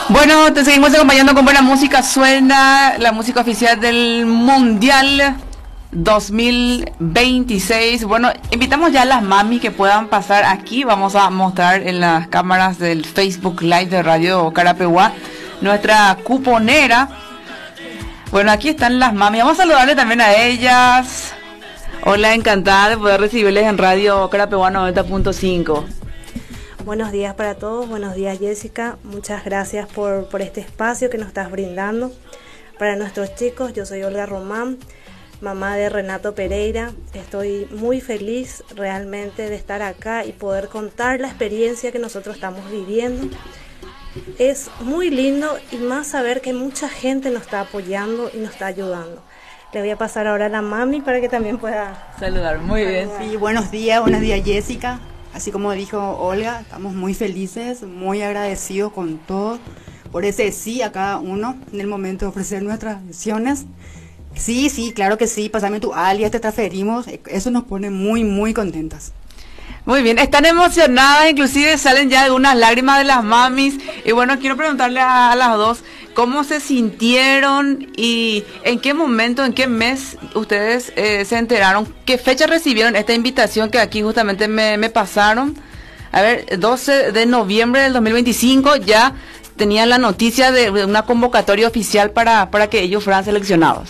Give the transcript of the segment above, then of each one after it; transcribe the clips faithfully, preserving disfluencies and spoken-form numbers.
Bueno, te seguimos acompañando con buena música. Suena la música oficial del Mundial dos mil veintiséis. Bueno, invitamos ya a las mami que puedan pasar aquí. Vamos a mostrar en las cámaras del Facebook Live de Radio Carapeguá nuestra cuponera. Bueno, aquí están las mami. Vamos a saludarle también a ellas. Hola, encantada de poder recibirles en Radio Carapeguá noventa punto cinco. Buenos días para todos, buenos días Jessica, muchas gracias por, por este espacio que nos estás brindando. Para nuestros chicos, yo soy Olga Román, mamá de Renato Pereira. Estoy muy feliz realmente de estar acá y poder contar la experiencia que nosotros estamos viviendo. Es muy lindo y más saber que mucha gente nos está apoyando y nos está ayudando. Le voy a pasar ahora a la mami para que también pueda saludar. Muy bien. Sí, buenos días, buenos días Jessica. Así como dijo Olga, estamos muy felices, muy agradecidos con todos por ese sí a cada uno en el momento de ofrecer nuestras acciones. Sí, sí, claro que sí, pasame tu alias, te transferimos, eso nos pone muy, muy contentas. Muy bien, están emocionadas, inclusive salen ya algunas lágrimas de las mamis. Y bueno, quiero preguntarle a, a las dos, ¿cómo se sintieron y en qué momento, en qué mes ustedes eh, se enteraron? ¿Qué fecha recibieron esta invitación que aquí justamente me, me pasaron? A ver, doce de noviembre del dos mil veinticinco ya tenían la noticia de, de una convocatoria oficial para, para que ellos fueran seleccionados.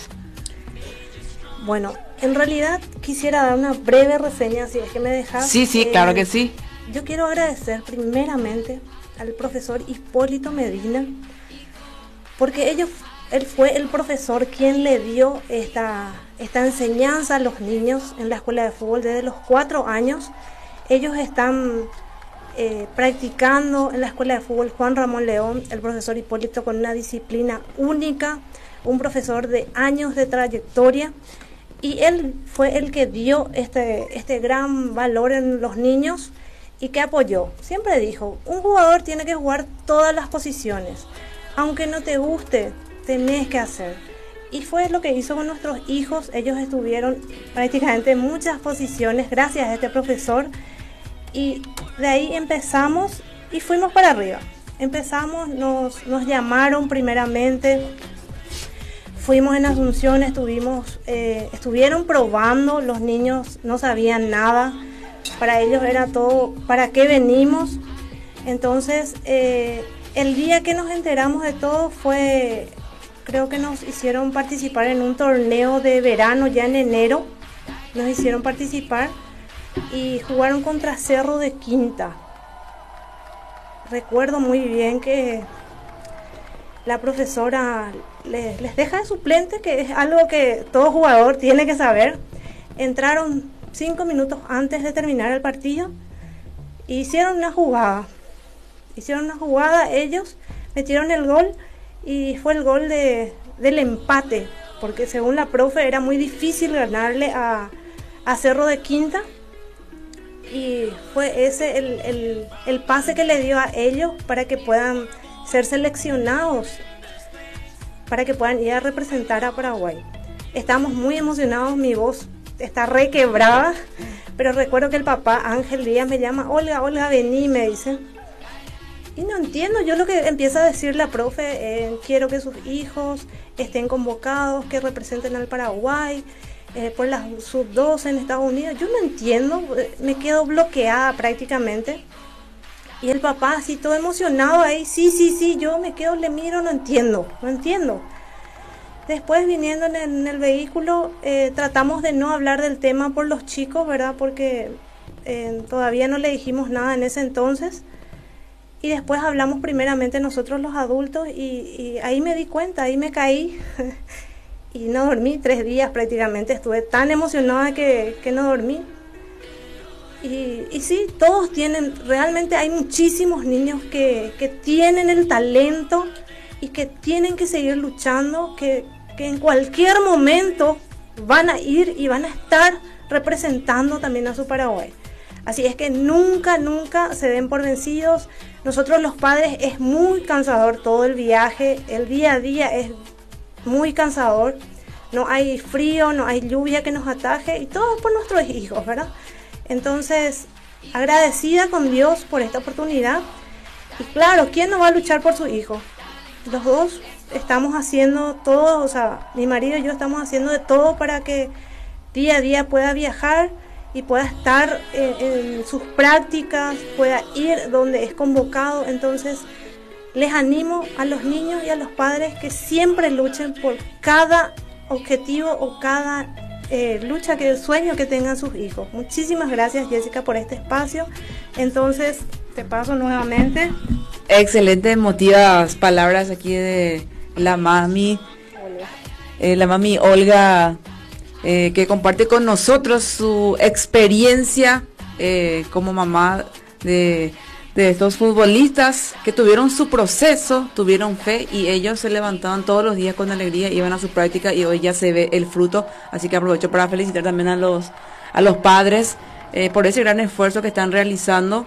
Bueno, en realidad quisiera dar una breve reseña, si es que me dejas. Sí, sí, eh, claro que sí. Yo quiero agradecer primeramente al profesor Hipólito Medina, porque ellos, él fue el profesor quien le dio esta, esta enseñanza a los niños en la escuela de fútbol desde los cuatro años. Ellos están eh, practicando en la escuela de fútbol Juan Ramón León, el profesor Hipólito con una disciplina única, un profesor de años de trayectoria. Y él fue el que dio este, este gran valor en los niños y que apoyó. Siempre dijo, un jugador tiene que jugar todas las posiciones. Aunque no te guste, tenés que hacer. Y fue lo que hizo con nuestros hijos. Ellos estuvieron prácticamente en muchas posiciones gracias a este profesor. Y de ahí empezamos y fuimos para arriba. Empezamos, nos, nos llamaron primeramente. Fuimos en Asunción, estuvimos, eh, estuvieron probando, los niños no sabían nada, para ellos era todo, ¿para qué venimos? Entonces, eh, el día que nos enteramos de todo fue, creo que nos hicieron participar en un torneo de verano ya en enero, nos hicieron participar y jugaron contra Cerro de Quinta. Recuerdo muy bien que la profesora les, les deja de suplente, que es algo que todo jugador tiene que saber. Entraron cinco minutos antes de terminar el partido e hicieron una jugada. Hicieron una jugada, ellos metieron el gol y fue el gol de, del empate, porque según la profe era muy difícil ganarle a, a Cerro de Quinta. Y fue ese el, el, el pase que le dio a ellos para que puedan ser seleccionados, para que puedan ir a representar a Paraguay. Estamos muy emocionados, mi voz está requebrada, pero recuerdo que el papá Ángel Díaz me llama, Olga, Olga, vení, me dice. Y no entiendo, yo lo que empieza a decir la profe, eh, quiero que sus hijos estén convocados, que representen al Paraguay, eh, por las sub doce en Estados Unidos. Yo no entiendo, me quedo bloqueada prácticamente. Y el papá así todo emocionado ahí, sí, sí, sí, yo me quedo, le miro, no entiendo, no entiendo. Después viniendo en el, en el vehículo, eh, tratamos de no hablar del tema por los chicos, ¿verdad? Porque eh, todavía no le dijimos nada en ese entonces. Y después hablamos primeramente nosotros los adultos y, y ahí me di cuenta, ahí me caí. Y no dormí tres días prácticamente, estuve tan emocionada que, que no dormí. Y, y sí, todos tienen, realmente hay muchísimos niños que, que tienen el talento y que tienen que seguir luchando, que, que en cualquier momento van a ir y van a estar representando también a su Paraguay. Así es que nunca, nunca se den por vencidos. Nosotros los padres es muy cansador todo el viaje, el día a día es muy cansador. No hay frío, no hay lluvia que nos ataje y todo por nuestros hijos, ¿verdad? Entonces, agradecida con Dios por esta oportunidad. Y claro, ¿quién no va a luchar por su hijo? los dos estamos haciendo todo, o sea, mi marido y yo estamos haciendo de todo para que día a día pueda viajar y pueda estar en, en sus prácticas, pueda ir donde es convocado. Entonces les animo a los niños y a los padres que siempre luchen por cada objetivo o cada eh, lucha, que el sueño que tengan sus hijos. Muchísimas gracias, Jessica, por este espacio. Entonces te paso nuevamente. Excelente, emotivas palabras aquí de la mami Olga, eh, la mami Olga, eh, que comparte con nosotros su experiencia eh, como mamá de, de estos futbolistas que tuvieron su proceso, tuvieron fe y ellos se levantaban todos los días con alegría, iban a su práctica y hoy ya se ve el fruto. Así que aprovecho para felicitar también a los, a los padres eh, por ese gran esfuerzo que están realizando.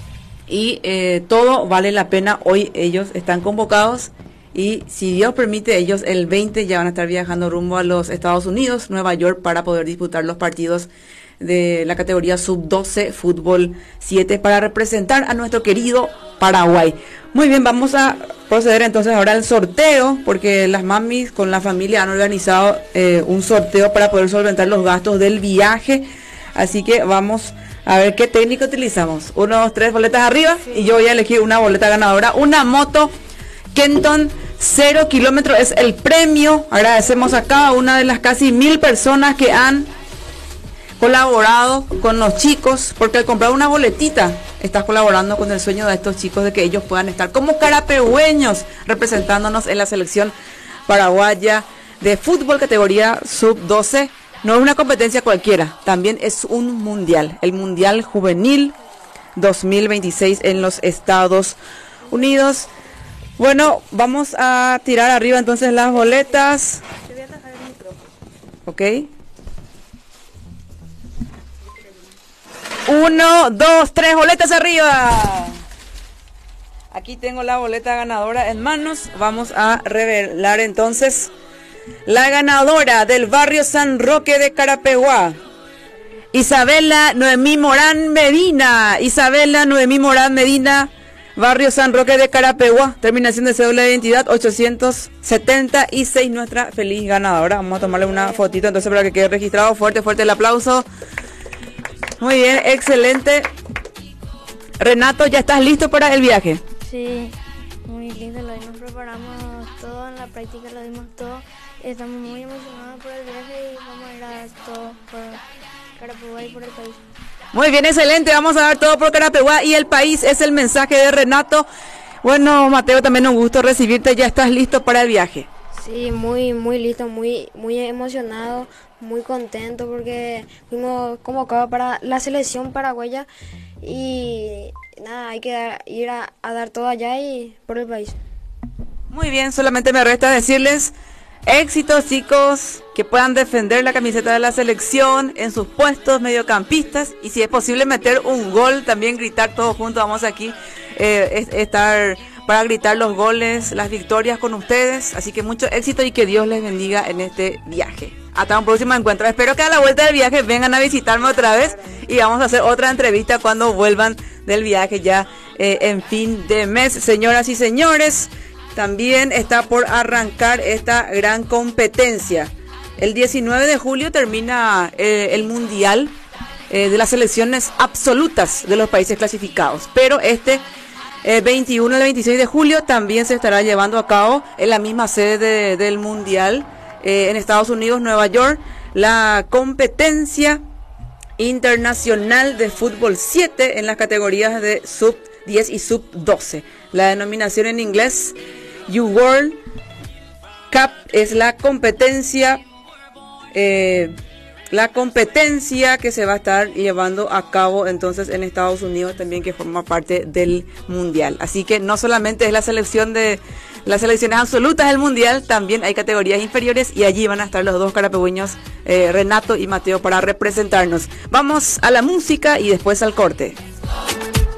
Y eh, todo vale la pena. Hoy ellos están convocados y si Dios permite, ellos el veinte ya van a estar viajando rumbo a los Estados Unidos, Nueva York, para poder disputar los partidos de la categoría sub doce fútbol siete para representar a nuestro querido Paraguay. Muy bien, vamos a proceder entonces ahora al sorteo, porque las mamis con la familia han organizado eh, un sorteo para poder solventar los gastos del viaje. Así que vamos a ver qué técnica utilizamos. Uno, dos, tres, boletas arriba. Sí. Y yo voy a elegir una boleta ganadora. Una moto Kenton cero kilómetros es el premio. Agradecemos a cada una de las casi mil personas que han colaborado con los chicos, porque al comprar una boletita estás colaborando con el sueño de estos chicos de que ellos puedan estar como carapehueños representándonos en la selección paraguaya de fútbol categoría sub doce. No es una competencia cualquiera, también es un mundial, el Mundial Juvenil dos mil veintiséis en los Estados Unidos. Bueno, vamos a tirar arriba entonces las boletas. Te voy a atajar el micrófono. Ok. Uno, dos, tres, boletas arriba. Aquí tengo la boleta ganadora en manos. Vamos a revelar entonces la ganadora del barrio San Roque de Carapeguá. Isabela Noemí Morán Medina. Isabela Noemí Morán Medina, barrio San Roque de Carapeguá. Terminación de cédula de identidad ochocientos setenta y seis. Nuestra feliz ganadora. Vamos a tomarle una fotito entonces para que quede registrado. Fuerte, fuerte el aplauso. Muy bien, excelente. Renato, ¿ya estás listo para el viaje? Sí, muy lindo. Lo nos preparamos todo en la práctica, lo dimos todo. Estamos muy emocionados por el viaje y vamos a ir a dar todo por Carapeguá y por el país. Muy bien, excelente. Vamos a dar todo por Carapeguá y el país. Es el mensaje de Renato. Bueno, Mateo, también un gusto recibirte. ¿Ya estás listo para el viaje? Sí, muy, muy listo, muy, muy emocionado, muy contento porque fuimos convocados para la selección paraguaya y nada, hay que dar, ir a, a dar todo allá y por el país. Muy bien, solamente me resta decirles éxitos, chicos, que puedan defender la camiseta de la selección en sus puestos mediocampistas y si es posible meter un gol, también gritar todos juntos. Vamos aquí eh, estar para gritar los goles, las victorias con ustedes. Así que mucho éxito y que Dios les bendiga en este viaje. Hasta un próximo encuentro. Espero que a la vuelta del viaje vengan a visitarme otra vez y vamos a hacer otra entrevista cuando vuelvan del viaje ya eh, en fin de mes. Señoras y señores, también está por arrancar esta gran competencia. El diecinueve de julio termina eh, el Mundial eh, de las selecciones absolutas de los países clasificados. Pero este eh, veintiuno al veintiséis de julio también se estará llevando a cabo en la misma sede de, del Mundial eh, en Estados Unidos, Nueva York, la competencia internacional de fútbol siete en las categorías de sub diez y sub doce. La denominación en inglés U World Cup es la competencia eh, la competencia que se va a estar llevando a cabo entonces en Estados Unidos también, que forma parte del mundial. Así que no solamente es la selección de las selecciones absolutas del mundial, también hay categorías inferiores y allí van a estar los dos carapehueños, eh, Renato y Mateo, para representarnos. Vamos a la música y después al corte.